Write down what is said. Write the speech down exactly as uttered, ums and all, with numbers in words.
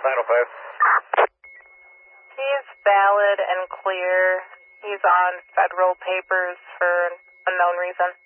nine oh five. He's valid and clear. He's on federal papers for unknown reason.